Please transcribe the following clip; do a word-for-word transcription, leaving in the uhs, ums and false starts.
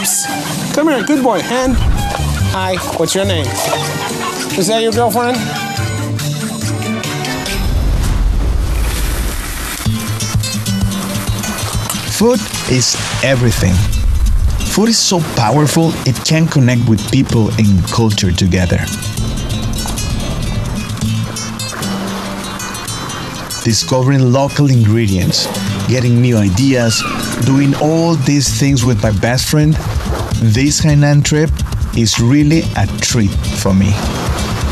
Psst. Come here, good boy. Hand. Hi, what's your name? Is that your girlfriend? Food is everything. Food is so powerful, it can connect with people and culture together. Discovering local ingredients, getting new ideas, doing all these things with my best friend, this Hainan trip is really a treat for me.